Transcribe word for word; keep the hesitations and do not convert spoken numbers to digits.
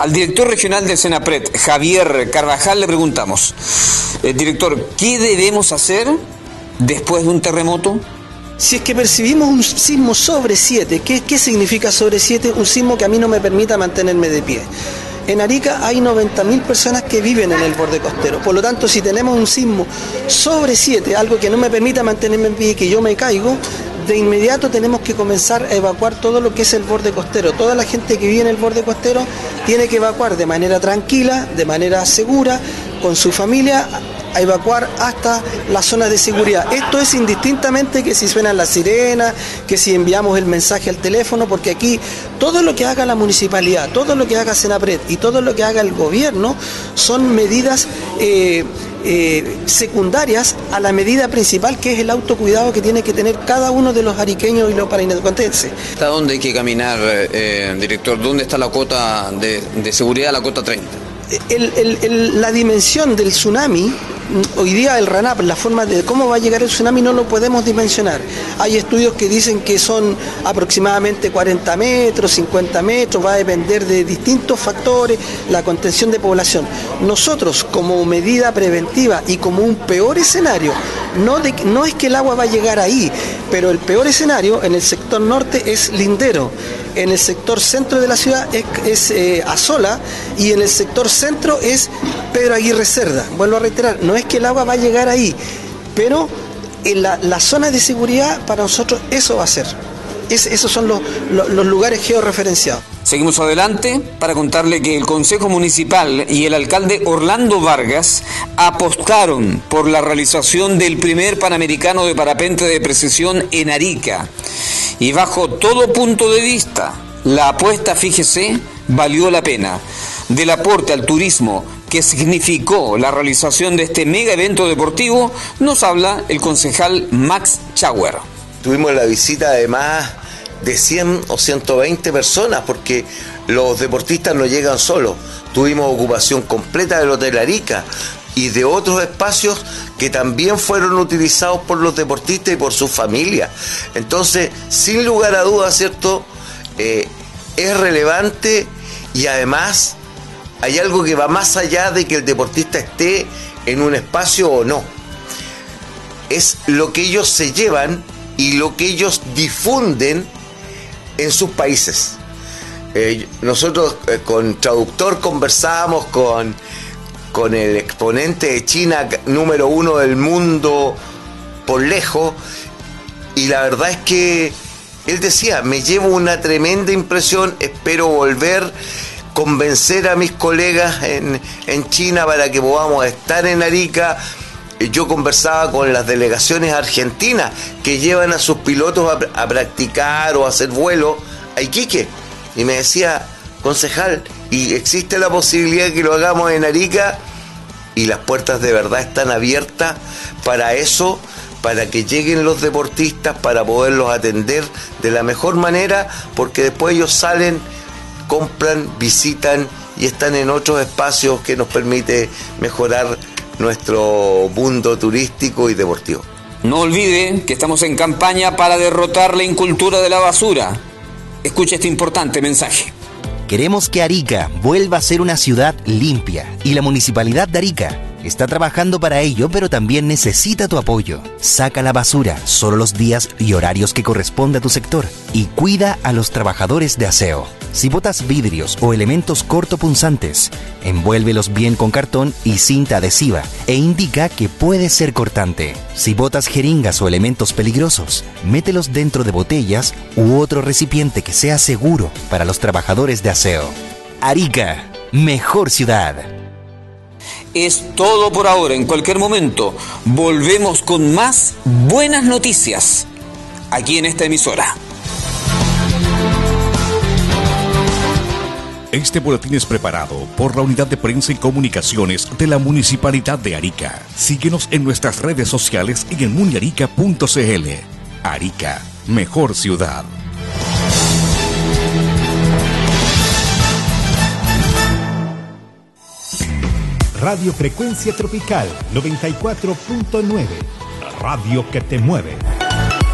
Al director regional de Senapred, Javier Carvajal, le preguntamos, eh, director, ¿qué debemos hacer después de un terremoto? Si es que percibimos un sismo sobre siete, ¿qué, qué significa sobre siete? Un sismo que a mí no me permita mantenerme de pie. En Arica hay noventa mil personas que viven en el borde costero, por lo tanto, si tenemos un sismo sobre siete, algo que no me permita mantenerme en pie y que yo me caigo, de inmediato tenemos que comenzar a evacuar todo lo que es el borde costero. Toda la gente que vive en el borde costero tiene que evacuar de manera tranquila, de manera segura, con su familia, a evacuar hasta las zonas de seguridad. Esto es indistintamente que si suenan las sirenas, que si enviamos el mensaje al teléfono, porque aquí todo lo que haga la municipalidad, todo lo que haga Senapred y todo lo que haga el gobierno son medidas eh, eh, secundarias a la medida principal, que es el autocuidado que tiene que tener cada uno de los ariqueños y los parinacotenses. ¿Hasta dónde hay que caminar, eh, director? ¿Dónde está la cuota de, de seguridad, la cuota treinta? El, el, el, la dimensión del tsunami, hoy día el RANAP, la forma de cómo va a llegar el tsunami no lo podemos dimensionar. Hay estudios que dicen que son aproximadamente cuarenta metros, cincuenta metros, va a depender de distintos factores, la contención de población. Nosotros, como medida preventiva y como un peor escenario, no, de, no es que el agua va a llegar ahí, pero el peor escenario en el sector norte es Lindero, en el sector centro de la ciudad es, es eh, Azola, y en el sector centro es Pedro Aguirre Cerda. Vuelvo a reiterar, no es que el agua va a llegar ahí, pero en la, la zona de seguridad para nosotros eso va a ser. Es, esos son los, los, los lugares georreferenciados. Seguimos adelante para contarle que el Consejo Municipal y el alcalde Orlando Vargas apostaron por la realización del primer Panamericano de Parapente de Precisión en Arica. Y bajo todo punto de vista, la apuesta, fíjese, valió la pena. Del aporte al turismo que significó la realización de este mega evento deportivo, nos habla el concejal Max Chauer. Tuvimos la visita de más de cien o ciento veinte personas, porque los deportistas no llegan solos. Tuvimos ocupación completa del Hotel Arica y de otros espacios que también fueron utilizados por los deportistas y por sus familias. Entonces, sin lugar a dudas, ¿cierto? Eh, es relevante, y además hay algo que va más allá de que el deportista esté en un espacio o no. Es lo que ellos se llevan y lo que ellos difunden en sus países. Eh, nosotros eh, con traductor conversábamos con, con el exponente de China número uno del mundo por lejos, y la verdad es que él decía, me llevo una tremenda impresión, espero volver, convencer a mis colegas en, en China para que podamos estar en Arica. Yo conversaba con las delegaciones argentinas que llevan a sus pilotos a, a practicar o a hacer vuelo a Iquique, y me decía, concejal, y existe la posibilidad de que lo hagamos en Arica, y las puertas de verdad están abiertas para eso, para que lleguen los deportistas, para poderlos atender de la mejor manera, porque después ellos salen, compran, visitan y están en otros espacios que nos permite mejorar nuestro mundo turístico y deportivo. No olvide que estamos en campaña para derrotar la incultura de la basura. Escuche este importante mensaje. Queremos que Arica vuelva a ser una ciudad limpia, y la Municipalidad de Arica está trabajando para ello, pero también necesita tu apoyo. Saca la basura solo los días y horarios que corresponde a tu sector y cuida a los trabajadores de aseo. Si botas vidrios o elementos cortopunzantes, envuélvelos bien con cartón y cinta adhesiva e indica que puede ser cortante. Si botas jeringas o elementos peligrosos, mételos dentro de botellas u otro recipiente que sea seguro para los trabajadores de aseo. Arica, mejor ciudad. Es todo por ahora. En cualquier momento volvemos con más buenas noticias aquí en esta emisora. Este boletín es preparado por la Unidad de Prensa y Comunicaciones de la Municipalidad de Arica. Síguenos en nuestras redes sociales y en muniarica punto c l. Arica, mejor ciudad. Radio Frecuencia Tropical noventa y cuatro punto nueve. La radio que te mueve.